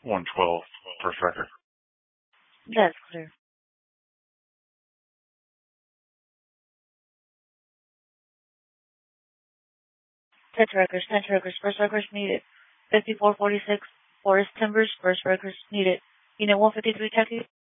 112, first record. That's clear. Tent records, first records needed. 5446, Forest Timbers, first records needed. Unit 153, Kentucky.